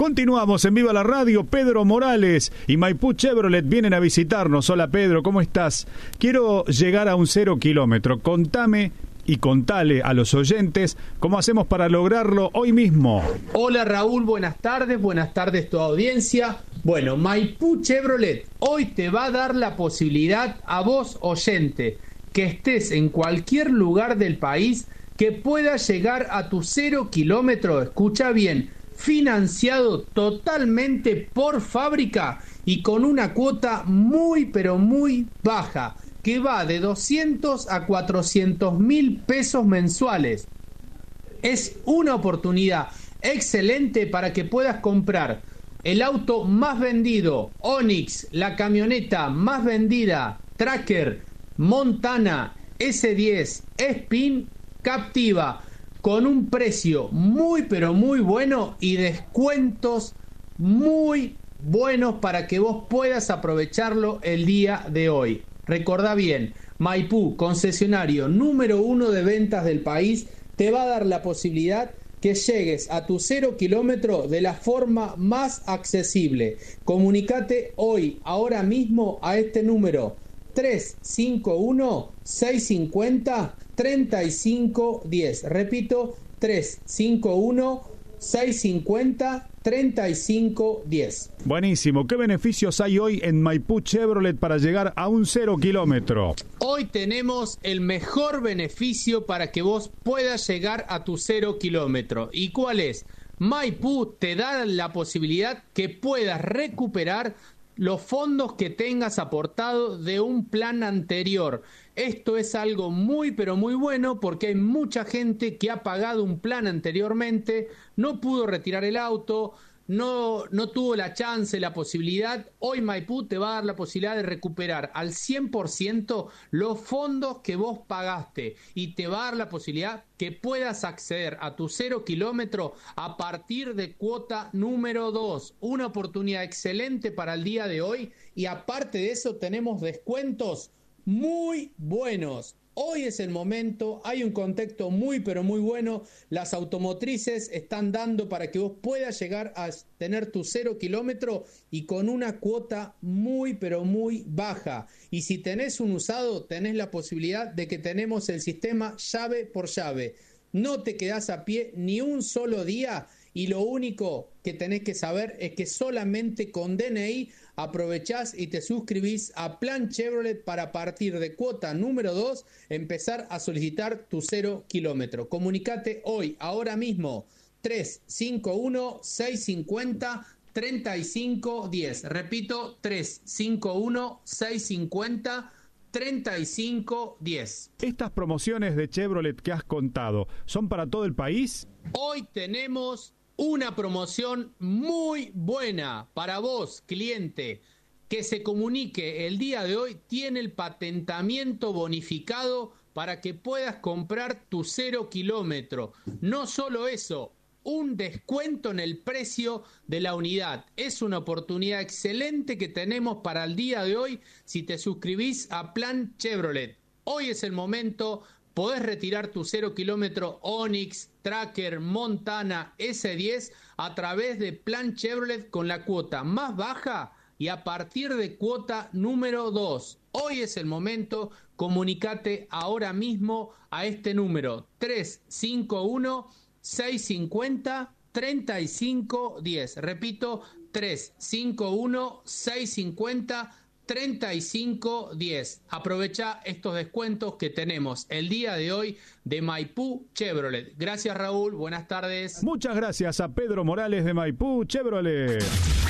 Continuamos en Viva la Radio. Pedro Morales y Maipú Chevrolet vienen a visitarnos. Hola Pedro, ¿cómo estás? Quiero llegar a un 0 kilómetro. Contame y contale a los oyentes cómo hacemos para lograrlo hoy mismo. Hola Raúl, buenas tardes tu audiencia. Bueno, Maipú Chevrolet hoy te va a dar la posibilidad a vos, oyente, que estés en cualquier lugar del país, que puedas llegar a tu 0 kilómetro, escucha bien, financiado totalmente por fábrica y con una cuota muy pero muy baja, que va de 200 a 400 mil pesos mensuales. Es una oportunidad excelente para que puedas comprar el auto más vendido, Onix, la camioneta más vendida, Tracker, Montana, S10, Spin, Captiva, con un precio muy pero muy bueno y descuentos muy buenos para que vos puedas aprovecharlo el día de hoy. Recordá bien, Maipú, concesionario número 1 de ventas del país, te va a dar la posibilidad que llegues a tu 0 kilómetro de la forma más accesible. Comunicate hoy, ahora mismo, a este número 351-650-3510. Repito, 351-650-3510. Buenísimo. ¿Qué beneficios hay hoy en Maipú Chevrolet para llegar a un 0 kilómetro? Hoy tenemos el mejor beneficio para que vos puedas llegar a tu 0 kilómetro. ¿Y cuál es? Maipú te da la posibilidad que puedas recuperar los fondos que tengas aportado de un plan anterior. Esto es algo muy pero muy bueno porque hay mucha gente que ha pagado un plan anteriormente, no pudo retirar el auto, no tuvo la chance, la posibilidad. Hoy Maipú te va a dar la posibilidad de recuperar al 100% los fondos que vos pagaste y te va a dar la posibilidad que puedas acceder a tu 0 kilómetro a partir de cuota número 2. Una oportunidad excelente para el día de hoy y aparte de eso tenemos descuentos muy buenos. Hoy es el momento, hay un contexto muy pero muy bueno, las automotrices están dando para que vos puedas llegar a tener tu 0 kilómetro y con una cuota muy pero muy baja. Y si tenés un usado, tenés la posibilidad de que tenemos el sistema llave por llave. No te quedás a pie ni un solo día y lo único que tenés que saber es que solamente con DNI aprovechás y te suscribís a Plan Chevrolet para a partir de cuota número 2 empezar a solicitar tu 0 kilómetro. Comunicate hoy, ahora mismo, 351-650-3510. Repito, 351-650-3510. ¿Estas promociones de Chevrolet que has contado son para todo el país? Hoy tenemos una promoción muy buena para vos, cliente, que se comunique el día de hoy. Tiene el patentamiento bonificado para que puedas comprar tu 0 kilómetro. No solo eso, un descuento en el precio de la unidad. Es una oportunidad excelente que tenemos para el día de hoy si te suscribís a Plan Chevrolet. Hoy es el momento. Podés retirar tu 0 kilómetro Onix, Tracker, Montana, S10 a través de Plan Chevrolet con la cuota más baja y a partir de cuota número 2. Hoy es el momento, comunicate ahora mismo a este número 351-650-3510. Repito, 351-650-3510. Aprovecha estos descuentos que tenemos el día de hoy de Maipú Chevrolet. Gracias Raúl, buenas tardes. Muchas gracias a Pedro Morales de Maipú Chevrolet.